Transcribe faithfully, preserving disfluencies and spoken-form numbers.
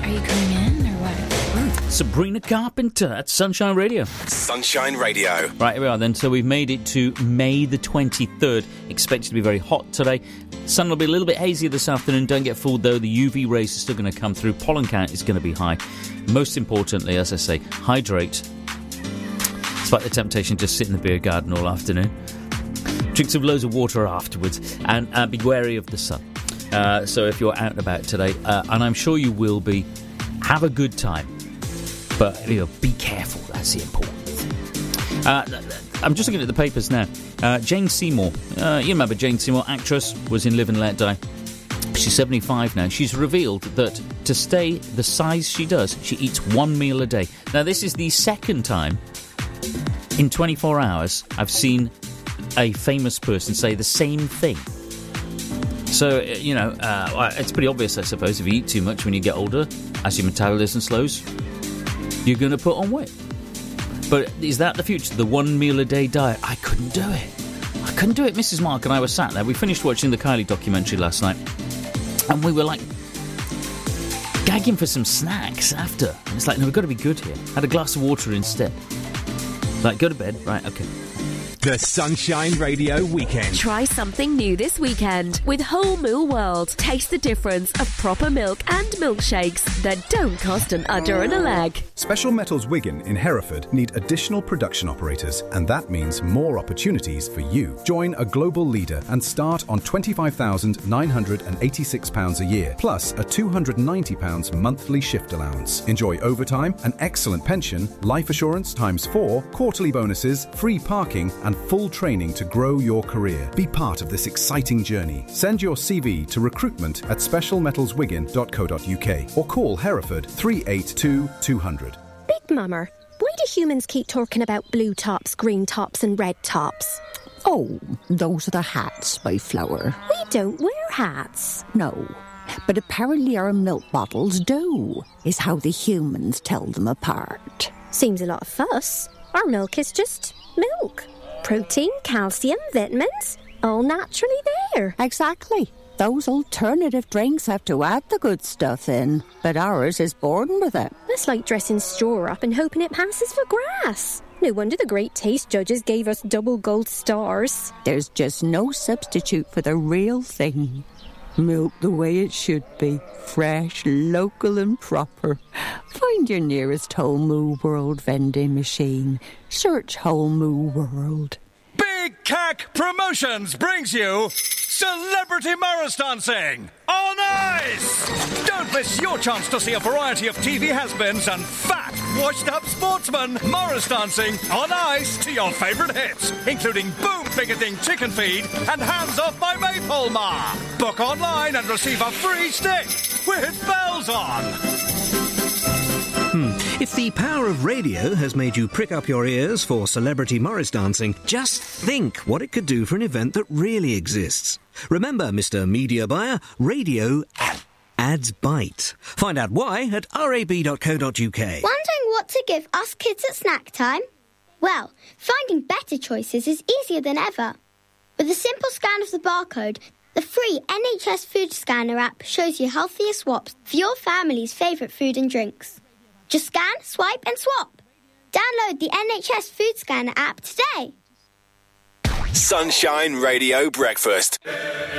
Are you coming in or what? Sabrina Carpenter at Sunshine Radio. Sunshine Radio. Right, here we are then. So we've made it to May the twenty-third. Expected to be very hot today. Sun will be a little bit hazier this afternoon. Don't get fooled, though. The U V rays are still going to come through. Pollen count is going to be high. Most importantly, as I say, hydrate. Despite the temptation to just sit in the beer garden all afternoon. Drink some loads of water afterwards. And uh, be wary of the sun. Uh, so if you're out and about today, uh, and I'm sure you will be, have a good time. But you know, be careful, that's the important thing. Uh, I'm just looking at the papers now. Uh, Jane Seymour, uh, you remember Jane Seymour, actress, was in Live and Let Die. She's seventy-five now. She's revealed that to stay the size she does, she eats one meal a day. Now, this is the second time in twenty-four hours I've seen a famous person say the same thing. So, you know, uh, it's pretty obvious, I suppose, if you eat too much when you get older, as your metabolism slows, you're going to put on weight. But is that the future? The one meal a day diet? I couldn't do it. I couldn't do it. Missus Mark and I were sat there. We finished watching the Kylie documentary last night. And we were like gagging for some snacks after. And it's like, no, we've got to be good here. Had a glass of water instead. Like, go to bed. Right, okay. The Sunshine Radio Weekend. Try something new this weekend with Whole Moo World. Taste the difference of proper milk and milkshakes that don't cost an udder and a leg. Special Metals Wigan in Hereford need additional production operators, and that means more opportunities for you. Join a global leader and start on twenty-five thousand nine hundred eighty-six pounds a year, plus a two hundred ninety pounds monthly shift allowance. Enjoy overtime, an excellent pension, life assurance times four, quarterly bonuses, free parking, and full training to grow your career. Be part of this exciting journey. Send your C V to recruitment at special metals wigan dot co dot uk or call Hereford three eight two two hundred. Big Mama, why do humans keep talking about blue tops, green tops and red tops? Oh, those are the hats by Flower. We don't wear hats. No, but apparently our milk bottles do, is how the humans tell them apart. Seems a lot of fuss. Our milk is just milk. Protein, calcium, vitamins, all naturally there. Exactly. Those alternative drinks have to add the good stuff in, but ours is born with it. That's like dressing straw up and hoping it passes for grass. No wonder the great taste judges gave us double gold stars. There's just no substitute for the real thing. Milk the way it should be. Fresh, local and proper. Find your nearest Whole Moo World vending machine. Search Whole Moo World. Big Cack Promotions brings you Celebrity Morris Dancing on Ice! Don't miss your chance to see a variety of T V has-beens and fat, washed-up sportsmen Morris dancing on ice to your favourite hits, including Boom Bigoting Chicken Feed and Hands Off My Maypole Ma. Book online and receive a free stick with bells on. Hmm. If the power of radio has made you prick up your ears for Celebrity Morris Dancing, just think what it could do for an event that really exists. Remember, Mister Media Buyer, radio ads bite. Find out why at r a b dot co dot u k. Wondering what to give us kids at snack time? Well, finding better choices is easier than ever. With a simple scan of the barcode, the free N H S Food Scanner app shows you healthier swaps for your family's favourite food and drinks. Just scan, swipe and swap. Download the N H S Food Scanner app today. Sunshine Radio Breakfast.